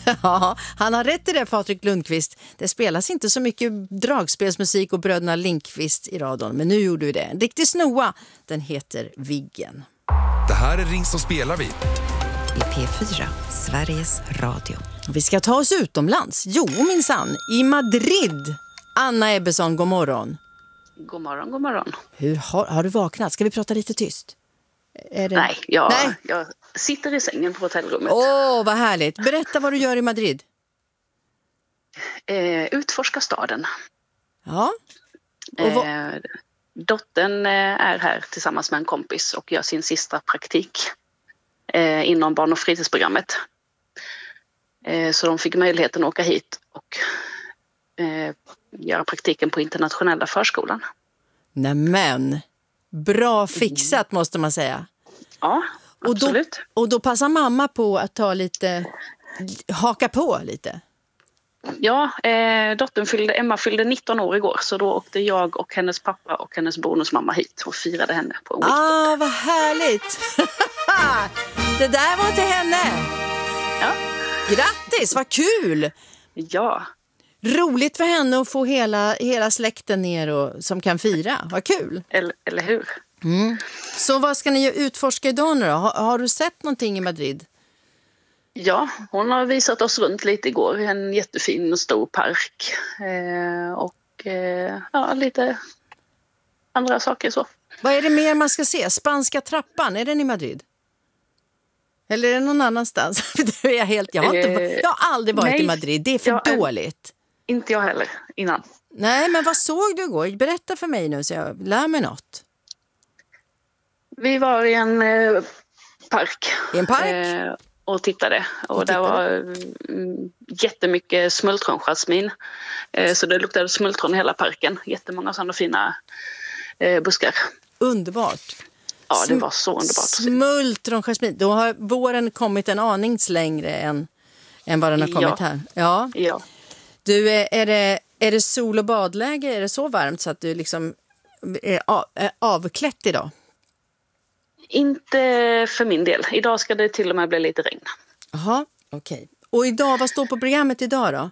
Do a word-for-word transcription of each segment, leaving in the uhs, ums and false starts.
Ja, han har rätt i det, Patrik Lundqvist. Det spelas inte så mycket dragspelsmusik och bröderna Lindqvist i radion, men nu gjorde vi det. En riktig snoa, den heter Viggen. Det här är Ring som spelar vi. I P fyra, Sveriges Radio. Vi ska ta oss utomlands. Jo, minsann. I Madrid. Anna Ebbesson, god morgon. God morgon, god morgon. Hur har, har du vaknat? Ska vi prata lite tyst? Är det... Nej, jag, Nej, jag sitter i sängen på hotellrummet. Åh, vad härligt. Berätta vad du gör i Madrid. Eh, utforska staden. Ja. Och vad... eh, dottern eh, är här tillsammans med en kompis och gör sin sista praktik eh, inom barn- och fritidsprogrammet. Eh, så de fick möjligheten att åka hit och eh, göra praktiken på internationella förskolan. Nämen, bra fixat måste man säga. Ja, absolut. Och då, och då passar mamma på att ta lite, haka på lite. Ja, eh, dottern fyllde, Emma fyllde nitton år igår, så då åkte jag och hennes pappa och hennes bonusmamma hit och firade henne på en weekend. Ah, vad härligt! Det där var till henne! Ja. Grattis, vad kul! Ja. Roligt för henne att få hela, hela släkten ner och, som kan fira. Vad kul! Eller, eller hur? Mm. Så vad ska ni utforska idag nu då? Har, har du sett någonting i Madrid? Ja, hon har visat oss runt lite igår. En jättefin och stor park. Eh, och eh, ja, lite andra saker så. Vad är det mer man ska se? Spanska trappan, är den i Madrid? Eller är det någon annanstans? det är jag, helt, jag, har inte, Eh, jag har aldrig varit nej, i Madrid. Det är för jag är- dåligt. Inte jag heller innan. Nej, men vad såg du igår? Berätta för mig nu så jag lär mig något. Vi var i en eh, park. I en park? Eh, och tittade. Och, Och där tittade. var mm, jättemycket smultronjasmin. Eh, så det luktade smultron i hela parken. Jättemånga sådana fina eh, buskar. Underbart. Ja, det Sm- var så underbart att se. Smultron, jasmin. Då har våren kommit en aning längre än, än vad den har kommit Ja. här. Ja. Ja. Du, är är det, är det sol- och badläge? Är det så varmt så att du liksom är av- är avklätt idag? Inte för min del. Idag ska det till och med bli lite regn. Jaha, okej. Och idag, vad står på programmet idag då?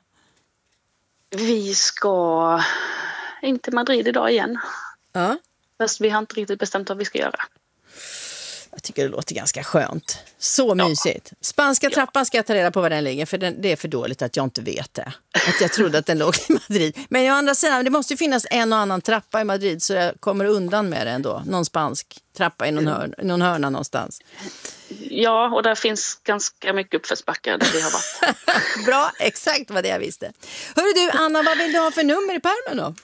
Vi ska in till Madrid idag igen. Ja. Fast vi har inte riktigt bestämt vad vi ska göra. Jag tycker det låter ganska skönt. Så mysigt. Spanska trappan ska jag ta reda på var den ligger, för den, det är för dåligt att jag inte vet det. Att jag trodde att den låg i Madrid. Men å andra sidan, det måste ju finnas en och annan trappa i Madrid så jag kommer undan med det ändå. Någon spansk trappa i någon, hörn, någon hörna någonstans. Ja, och där finns ganska mycket uppförsbackar där vi har varit. Bra, exakt vad det jag visste. Hörru du, Anna, vad vill du ha för nummer i pärmen då?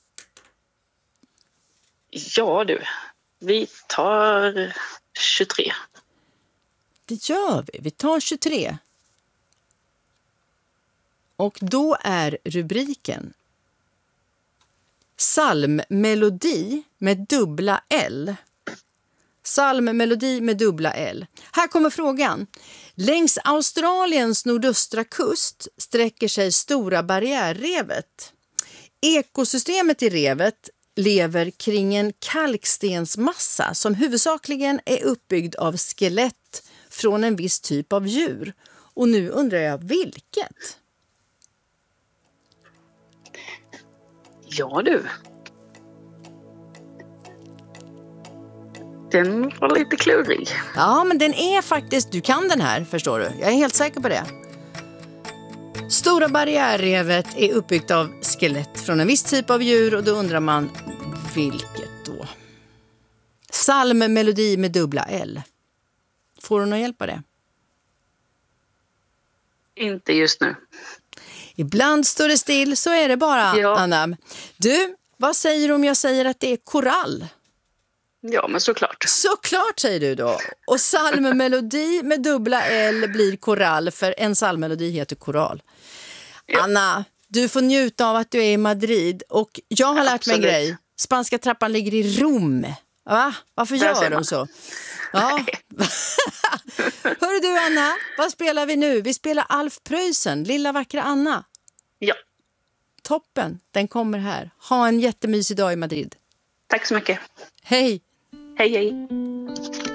Ja du, vi tar tjugotre. Det gör vi. Vi tar tjugotre. Och då är rubriken Psalmmelodi med dubbla L. Psalmmelodi med dubbla L. Här kommer frågan. Längs Australiens nordöstra kust sträcker sig Stora barriärrevet. Ekosystemet i revet lever kring en kalkstensmassa som huvudsakligen är uppbyggd av skelett från en viss typ av djur. Och nu undrar jag vilket? Ja du. Den var lite klurig. Ja, men den är faktiskt, du kan den här, förstår du. Jag är helt säker på det. Stora barriärrevet är uppbyggt av skelett från en viss typ av djur och då undrar man vilket då? Psalmmelodi med dubbla L. Får du någon hjälp av det? Inte just nu. Ibland står det still, så är det bara, Ja. Anna. Du, vad säger du om jag säger att det är korall? Ja, men såklart. Såklart, säger du då. Och psalmmelodi med dubbla L blir korall, för en psalmmelodi heter koral. Ja. Anna, du får njuta av att du är i Madrid. Och jag har Ja, lärt mig en absolut. grej. Spanska trappan ligger i Rom. Va? Varför Där gör ser de man. så? Ja. Hörru du, Anna, vad spelar vi nu? Vi spelar Alf Preussen, Lilla vackra Anna. Ja, Toppen, den kommer här. Ha en jättemysig dag i Madrid. tack så mycket. Hej! Hej, hej.